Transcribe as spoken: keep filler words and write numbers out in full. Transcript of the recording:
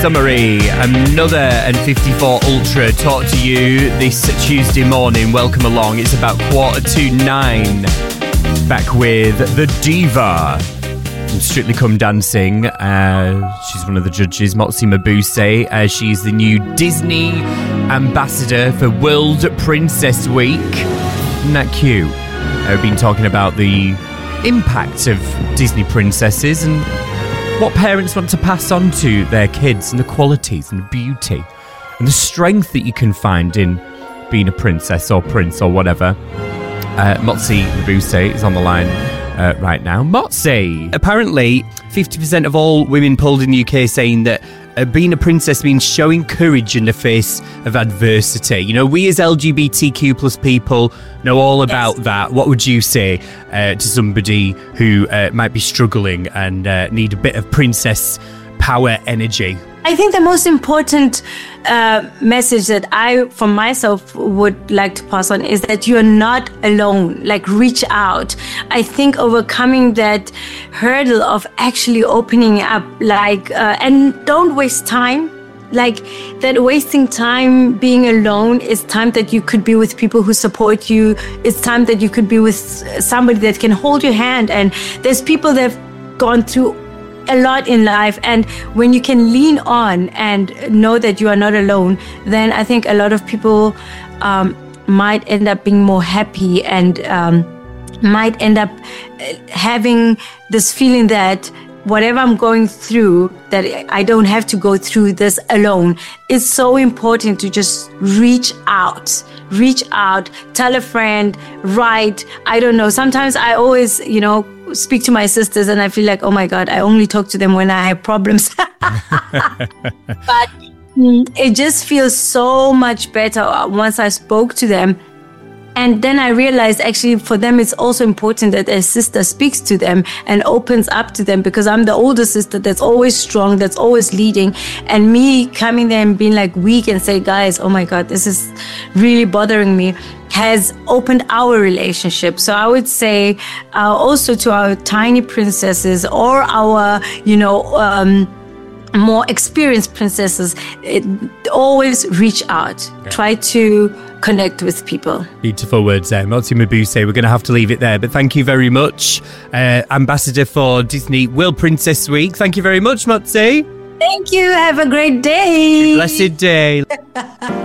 Summary, another N fifty-four Ultra talk to you this Tuesday morning. Welcome along. It's about quarter to nine. Back with the diva from Strictly Come Dancing. Uh, she's one of the judges, Motsi Mabuse. Uh, she's the new Disney ambassador for World Princess Week. Isn't that cute? Uh, we've been talking about the impact of Disney princesses and what parents want to pass on to their kids, and the qualities and the beauty and the strength that you can find in being a princess or prince or whatever. Uh, Motsi Mabuse is on the line uh, right now. Motsi! Apparently, fifty percent of all women polled in the U K saying that uh, being a princess means showing courage in the face of adversity. You know, we as L G B T Q plus people know all about yes. that. What would you say uh, to somebody who uh, might be struggling and uh, need a bit of princess power energy? I think the most important uh, message that I, for myself, would like to pass on is that you're not alone. Like, reach out. I think overcoming that hurdle of actually opening up, like, uh, and don't waste time. Like, that wasting time being alone is time that you could be with people who support you. It's time that you could be with somebody that can hold your hand. And there's people that have gone through a lot in life, and when you can lean on and know that you are not alone, then I think a lot of people um, might end up being more happy and um, might end up having this feeling that whatever I'm going through, that I don't have to go through this alone. It's so important to just reach out, reach out, tell a friend, write. I don't know. Sometimes I always, you know, speak to my sisters and I feel like, oh my God, I only talk to them when I have problems. But mm, it just feels so much better once I spoke to them. And then I realized actually for them, it's also important that their sister speaks to them and opens up to them, because I'm the older sister that's always strong, that's always leading. And me coming there and being like weak and say, guys, oh my God, this is really bothering me, has opened our relationship. So I would say uh, also to our tiny princesses or our, you know, um, more experienced princesses, it, always reach out. Okay. Try to connect with people. Beautiful words there, Motsi Mabuse. We're going to have to leave it there, but thank you very much, uh, Ambassador for Disney World Princess Week. Thank you very much, Motsi. Thank you. Have a great day. Blessed day.